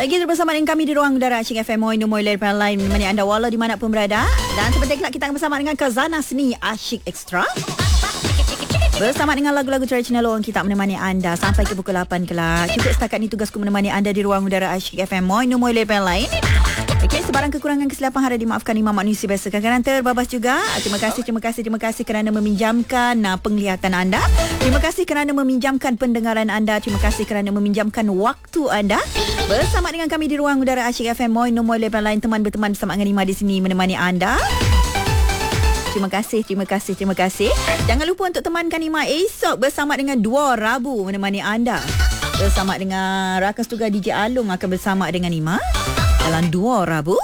Kita bersama dengan kami di ruang udara Asyik FM Moi Numoi Lerpan Lain menemani anda walau di mana pun berada. Dan sebentar lagi kita akan bersama dengan Khazanah Seni Asyik Extra. Bersama dengan lagu-lagu tradisional orang kita menemani anda sampai ke pukul 8 kelak. Cukup setakat ini tugasku menemani anda di ruang udara Asyik FM Moi Numoi Lerpan Lain. Okey, sebarang kekurangan kesilapan harap dimaafkan Imam manusia biasa. Kadang-kadang terbabas juga. Terima kasih kerana meminjamkan penglihatan anda. Terima kasih kerana meminjamkan pendengaran anda. Terima kasih kerana meminjamkan waktu anda. Bersama dengan kami di ruang udara Asyik FM Moi Numoi Lerpan Lain, teman berteman bersama dengan Ima di sini menemani anda. Terima kasih. Jangan lupa untuk temankan Ima esok bersama dengan Dua Rabu menemani anda. Bersama dengan rakan tugas DJ Alung akan bersama dengan Ima dalam Dua Rabu.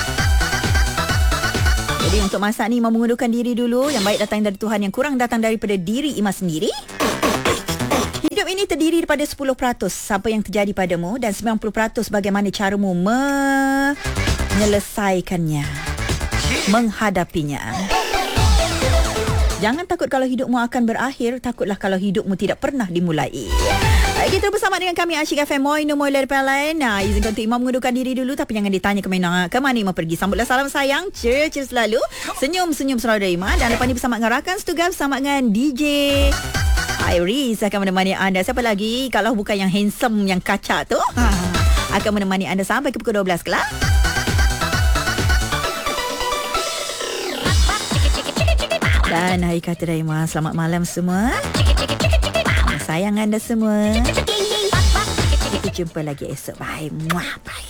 Jadi untuk masa ni Ima mengundurkan diri dulu. Yang baik datang dari Tuhan, yang kurang datang daripada diri Ima sendiri. Hidup ini terdiri daripada 10% apa yang terjadi padamu dan 90% bagaimana caramu menyelesaikannya, menghadapinya. Jangan takut kalau hidupmu akan berakhir, takutlah kalau hidupmu tidak pernah dimulai. Kita bersama dengan kami Asyik FM Moi Numoi Lerpan Lain. Izinkan untuk Imam mengundurkan diri dulu, tapi jangan ditanya ke mana Imam pergi. Sambutlah salam sayang, cheer selalu, senyum selalu dari Imam. Dan lepas ni bersama dengan rakan setugas, bersama dengan DJ Iris akan menemani anda. Siapa lagi kalau bukan yang handsome, yang kacak tu, akan menemani anda sampai ke pukul 12 kelak. Dan hari kata dari Ima, selamat malam semua. Sayang anda semua. Kita jumpa lagi esok. Bye.